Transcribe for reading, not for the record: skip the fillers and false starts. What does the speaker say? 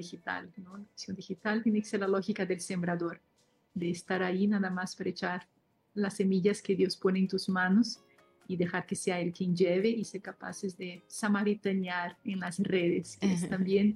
digital, ¿no? La visión digital tiene que ser la lógica del sembrador, de estar ahí nada más para echar las semillas que Dios pone en tus manos y dejar que sea Él quien lleve y ser capaces de samaritanear en las redes, que es también